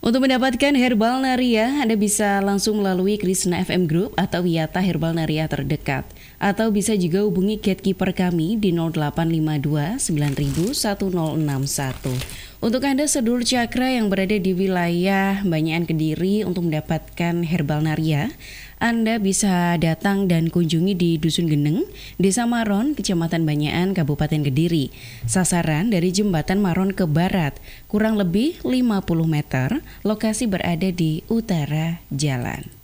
Untuk mendapatkan Herbal Naria, Anda bisa langsung melalui Krishna FM Group atau Wiyata Herbal Naria terdekat. Atau bisa juga hubungi gatekeeper kami di 0852 9000 1061. Untuk Anda sedulur cakra yang berada di wilayah Banyakan Kediri untuk mendapatkan Herbal Naria, Anda bisa datang dan kunjungi di Dusun Geneng, Desa Maron, Kecamatan Banyakan, Kabupaten Kediri. Sasaran dari Jembatan Maron ke barat, kurang lebih 50 meter, lokasi berada di utara jalan.